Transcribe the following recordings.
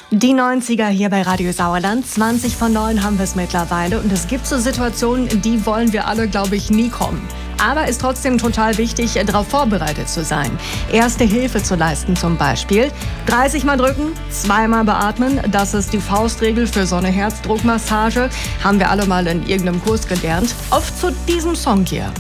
Die 90er hier bei Radio Sauerland. 20 von 9 haben wir es mittlerweile. Und es gibt so Situationen, in die wollen wir alle, glaube ich, nie kommen. Aber ist trotzdem total wichtig, darauf vorbereitet zu sein. Erste Hilfe zu leisten zum Beispiel. 30 Mal drücken, 2-mal beatmen. Das ist die Faustregel für so eine Herzdruckmassage. Haben wir alle mal in irgendeinem Kurs gelernt. Oft zu diesem Song hier.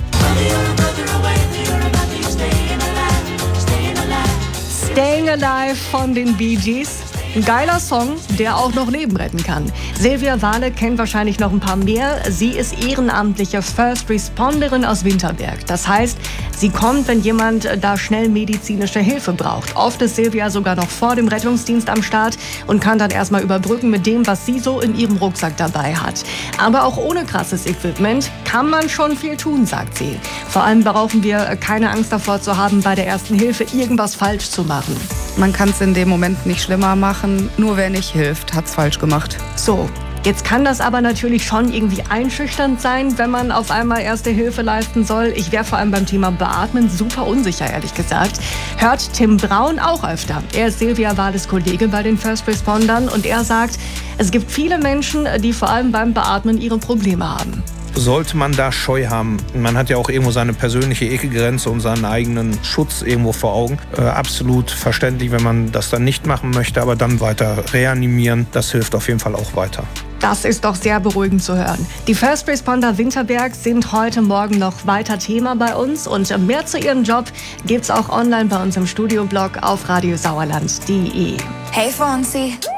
Staying Alive von den Bee Gees. Ein geiler Song, der auch noch Leben retten kann. Silvia Wahle kennt wahrscheinlich noch ein paar mehr. Sie ist ehrenamtliche First Responderin aus Winterberg. Das heißt, sie kommt, wenn jemand da schnell medizinische Hilfe braucht. Oft ist Silvia sogar noch vor dem Rettungsdienst am Start und kann dann erstmal überbrücken mit dem, was sie so in ihrem Rucksack dabei hat. Aber auch ohne krasses Equipment kann man schon viel tun, sagt sie. Vor allem brauchen wir keine Angst davor zu haben, bei der ersten Hilfe irgendwas falsch zu machen. Man kann es in dem Moment nicht schlimmer machen, nur wer nicht hilft, hat's falsch gemacht. So, jetzt kann das aber natürlich schon irgendwie einschüchternd sein, wenn man auf einmal erste Hilfe leisten soll. Ich wäre vor allem beim Thema Beatmen super unsicher, ehrlich gesagt. Hört Tim Braun auch öfter. Er ist Silvia Wahles Kollege bei den First Respondern und er sagt, es gibt viele Menschen, die vor allem beim Beatmen ihre Probleme haben. Sollte man da Scheu haben. Man hat ja auch irgendwo seine persönliche Ekelgrenze und seinen eigenen Schutz irgendwo vor Augen. Absolut verständlich, wenn man das dann nicht machen möchte, aber dann weiter reanimieren, das hilft auf jeden Fall auch weiter. Das ist doch sehr beruhigend zu hören. Die First Responder Winterberg sind heute Morgen noch weiter Thema bei uns und mehr zu ihrem Job gibt's auch online bei uns im Studioblog auf radiosauerland.de. Hey Fonsi.